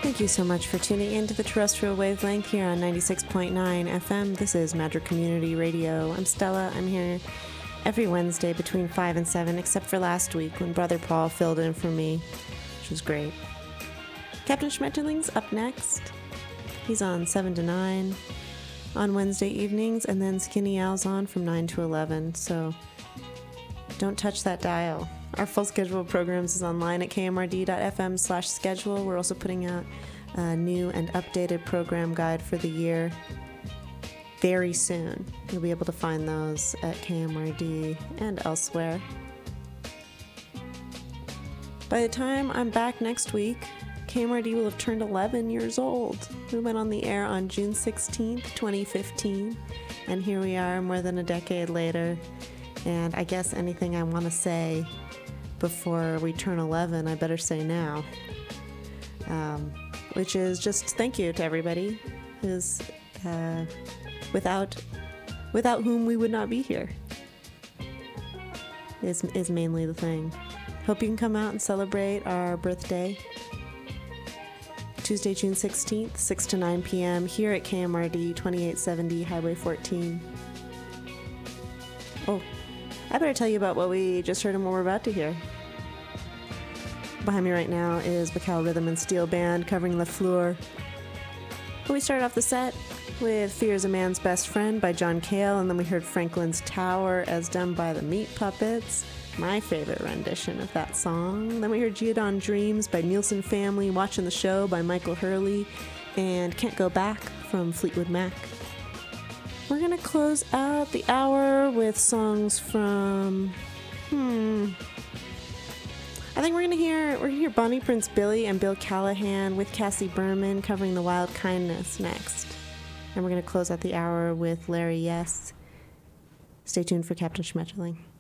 Thank you so much for tuning in to the terrestrial wavelength here on 96.9 FM. This is Magic Community Radio. I'm Stella. I'm here every Wednesday between 5 and 7, except for last week when Brother Paul filled in for me, which was great. Captain Schmetterling's up next. He's on 7 to 9 on Wednesday evenings, and then Skinny Al's on from 9 to 11, so don't touch that dial. Our full schedule of programs is online at kmrd.fm/schedule. We're also putting out a new and updated program guide for the year very soon. You'll be able to find those at KMRD and elsewhere. By the time I'm back next week, KMRD will have turned 11 years old. We went on the air on June 16th, 2015, and here we are more than a decade later. And I guess anything I want to say before we turn 11, I better say now, which is just thank you to everybody who's without whom we would not be here is mainly the thing. Hope you can come out and celebrate our birthday. Tuesday, June 16th, 6 to 9 p.m. here at KMRD 2870 Highway 14. Oh, I better tell you about what we just heard and what we're about to hear. Behind me right now is Bacal Rhythm and Steel Band covering La Fleur. We started off the set with Fear is a Man's Best Friend by John Cale, and then we heard Franklin's Tower as done by the Meat Puppets, my favorite rendition of that song. Then we heard Geodon Dreams by Nielsen Family, Watching the Show by Michael Hurley, and Can't Go Back from Fleetwood Mac. We're going to close out the hour with songs from... I think we're gonna hear Bonnie Prince Billy and Bill Callahan with Cassie Berman covering The Wild Kindness next. And we're gonna close out the hour with Larry Yes. Stay tuned for Captain Schmetterling.